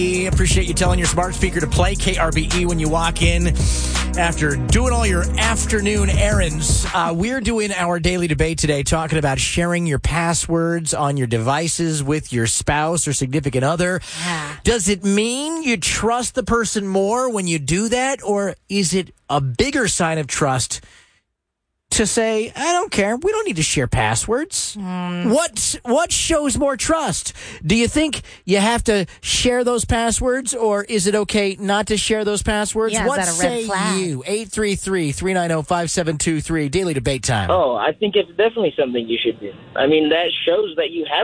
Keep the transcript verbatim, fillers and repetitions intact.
Appreciate you telling your smart speaker to play K R B E when you walk in after doing all your afternoon errands. Uh, we're doing our daily debate today, talking about sharing your passwords on your devices with your spouse or significant other. Yeah. Does it mean you trust the person more when you do that, or is it a bigger sign of trust to say, I don't care, we don't need to share passwords? Mm. What what shows more trust? Do you think you have to share those passwords, or is it okay not to share those passwords? Yeah, is what that a red say flag? you? eight three three, three nine zero, five seven two three. Daily Debate Time. Oh, I think it's definitely something you should do. I mean, that shows that you have